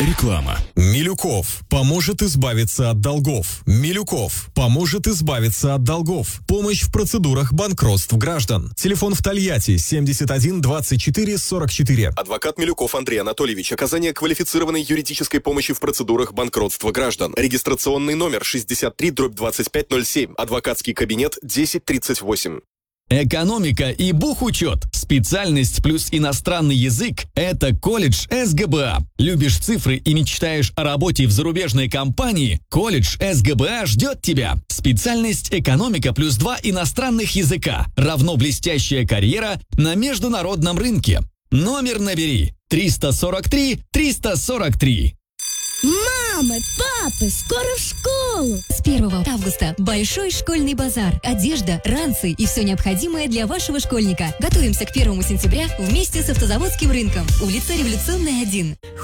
Реклама. Милюков поможет избавиться от долгов. Милюков поможет избавиться от долгов. Помощь в процедурах банкротств граждан. Телефон в Тольятти 71 24 44. Адвокат Милюков Андрей Анатольевич. Оказание квалифицированной юридической помощи в процедурах банкротства граждан. Регистрационный номер 63/2507. Адвокатский кабинет 1038. Экономика и бухучет. Специальность плюс иностранный язык – это колледж СГБА. Любишь цифры и мечтаешь о работе в зарубежной компании? Колледж СГБА ждет тебя. Специальность экономика плюс 2 иностранных языка равно блестящая карьера на международном рынке. Номер набери 343 343. Мамы, папы, скоро в школу! С 1 августа большой школьный базар. Одежда, ранцы и все необходимое для вашего школьника. Готовимся к 1 сентября вместе с автозаводским рынком. Улица Революционная, 1.